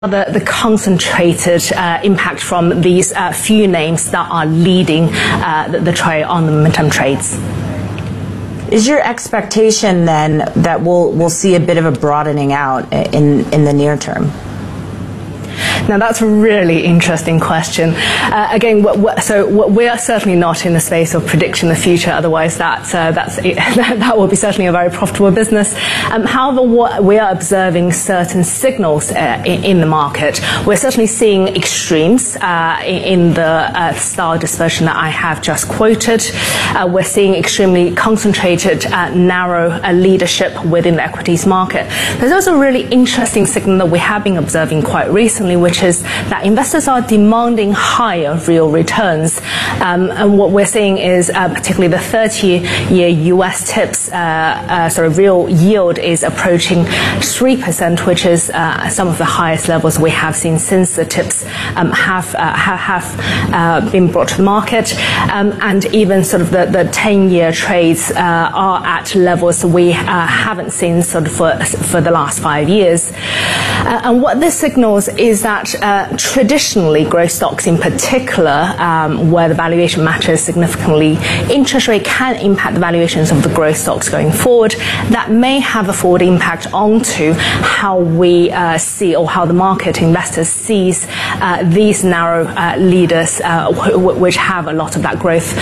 the concentrated impact from these few names that are leading the trade on the momentum trades. Is your expectation then that we'll see a bit of a broadening out in the near term? Now that's a really interesting question. Again, we are certainly not in the space of predicting the future. Otherwise, that will be certainly a very profitable business. However, we are observing certain signals in the market. We're certainly seeing extremes in the style dispersion that I have just quoted. We're seeing extremely concentrated, narrow leadership within the equities market. There's also a really interesting signal that we have been observing quite recently, which is that investors are demanding higher real returns. And what we're seeing is particularly the 30-year US TIPS, real yield is approaching 3%, which is some of the highest levels we have seen since the TIPS have been brought to the market. And even sort of the 10-year trades are at levels we haven't seen sort of for the last 5 years. And what this signals is that traditionally growth stocks in particular, where the valuation matters significantly, interest rate can impact the valuations of the growth stocks going forward. That may have a forward impact onto how we see, or how the market investors sees these narrow leaders which have a lot of that growth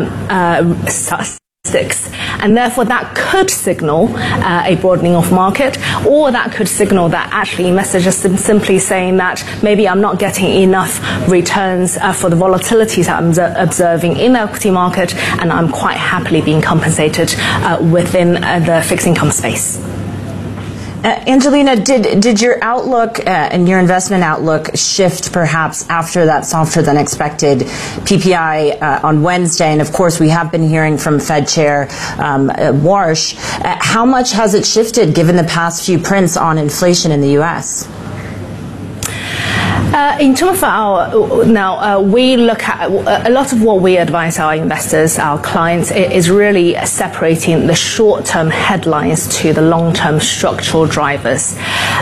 and therefore that could signal a broadening of market, or that could signal that actually investors are simply saying that maybe I'm not getting enough returns for the volatilities that I'm observing in the equity market, and I'm quite happily being compensated within the fixed income space. Angelina, did your outlook and your investment outlook shift perhaps after that softer than expected PPI on Wednesday? And of course, we have been hearing from Fed Chair Warsh. How much has it shifted given the past few prints on inflation in the U.S.? In terms of we look at a lot of what we advise our investors, our clients, is really separating the short-term headlines to the long-term structural drivers.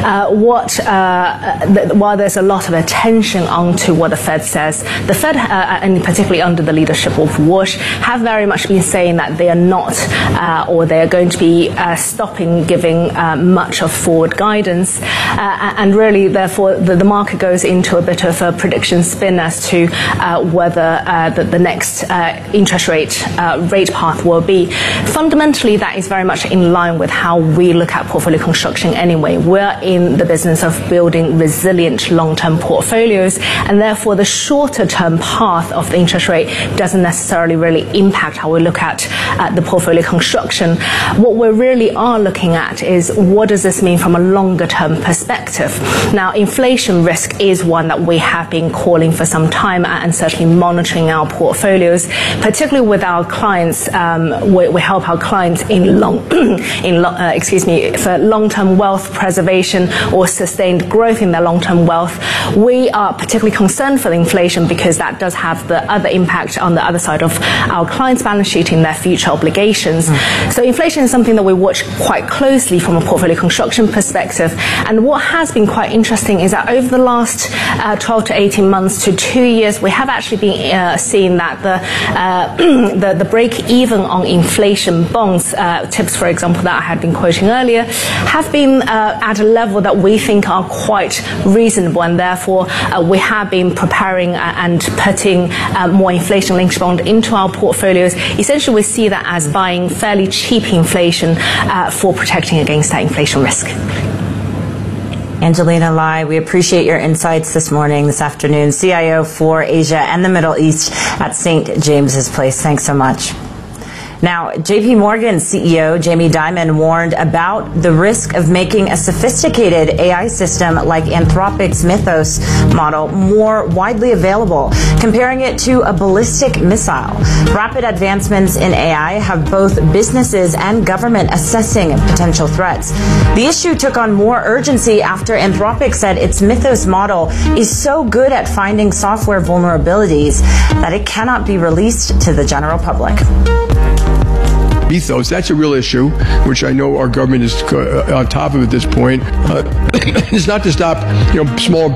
While there's a lot of attention onto what the Fed says, the Fed, and particularly under the leadership of Warsh, have very much been saying that they are not, or they are going to be stopping giving much of forward guidance, and really, therefore, the market goes into a bit of a prediction spin as to whether the next interest rate path will be. Fundamentally, that is very much in line with how we look at portfolio construction anyway. We're in the business of building resilient long-term portfolios, and therefore the shorter-term path of the interest rate doesn't necessarily really impact how we look at the portfolio construction. What we really are looking at is what does this mean from a longer-term perspective. Now, inflation risk is one that we have been calling for some time and certainly monitoring our portfolios, particularly with our clients. We help our clients for long-term wealth preservation or sustained growth in their long-term wealth. We are particularly concerned for the inflation because that does have the other impact on the other side of our clients' balance sheet in their future obligations. So inflation is something that we watch quite closely from a portfolio construction perspective. And what has been quite interesting is that over the last 12 to 18 months to 2 years, we have actually been seeing that the break even on inflation bonds, TIPS for example, that I had been quoting earlier, have been at a level that we think are quite reasonable, and therefore we have been preparing and putting more inflation-linked bond into our portfolios. Essentially, we see that as buying fairly cheap inflation for protecting against that inflation risk. Angelina Lai, we appreciate your insights this afternoon, CIO for Asia and the Middle East at St. James's Place. Thanks so much. Now, JP Morgan CEO Jamie Dimon warned about the risk of making a sophisticated AI system like Anthropic's Mythos model more widely available, comparing it to a ballistic missile. Rapid advancements in AI have both businesses and government assessing potential threats. The issue took on more urgency after Anthropic said its Mythos model is so good at finding software vulnerabilities that it cannot be released to the general public. ethos. That's a real issue, which I know our government is on top of at this point. It's not to stop, small